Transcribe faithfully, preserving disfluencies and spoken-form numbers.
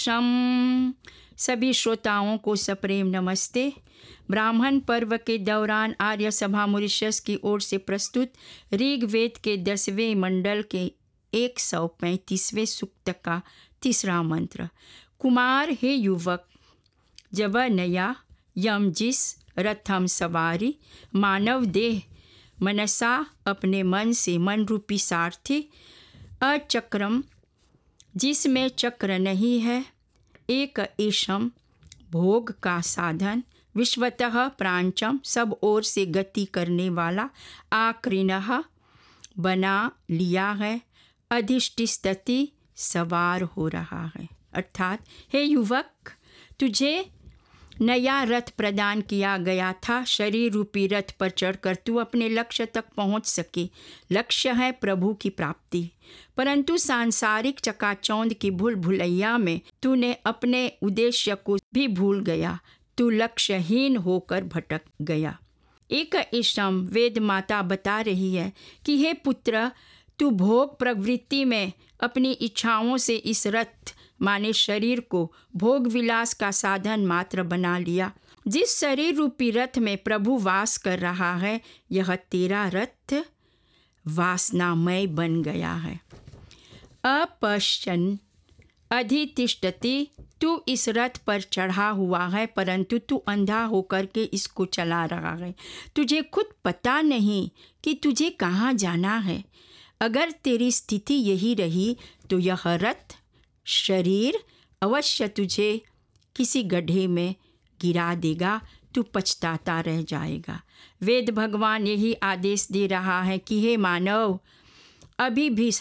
शम सभी श्रोताओं को सप्रेम नमस्ते। ब्राह्मण पर्व के दौरान आर्य सभा मॉरिशस की ओर से प्रस्तुत ऋग्वेद के दसवें मंडल के एक सौ पैंतीसवें सूक्त का तीसरा मंत्र। कुमार हे युवक, जब नया यम जिस रथम सवारी, मानव देह मनसा अपने मन से मन रूपी सारथी, अचक्रम जिसमें चक्र नहीं है, एक ईशम भोग का साधन, विश्वतः प्रांचम सब ओर से गति करने वाला, आकृणः बना लिया है, अधिष्ठिस्थिति सवार हो रहा है। अर्थात हे युवक, तुझे नया रथ प्रदान किया गया था। शरीर रूपी रथ पर चढ़कर तू अपने लक्ष्य तक पहुंच सके। लक्ष्य है प्रभु की प्राप्ति, परंतु सांसारिक चकाचौंध की भूल भुलैया में तूने अपने उद्देश्य को भी भूल गया। तू लक्ष्यहीन होकर भटक गया। एक ईशम वेद माता बता रही है कि हे पुत्र, तू भोग प्रवृत्ति में अपनी इच्छाओं से इस रथ माने शरीर को भोग विलास का साधन मात्र बना लिया। जिस शरीर रूपी रथ में प्रभु वास कर रहा है, यह तेरा रथ वासनामय बन गया है। अपश्यन अधितिष्ठति, तू इस रथ पर चढ़ा हुआ है, परंतु तू अंधा होकर के इसको चला रहा है। तुझे खुद पता नहीं कि तुझे कहाँ जाना है। अगर तेरी स्थिति यही रही तो यह रथ शरीर अवश्य तुझे किसी गड्ढे में गिरा देगा। तू पछताता रह जाएगा। वेद भगवान यही आदेश दे रहा है कि हे मानव, अभी भी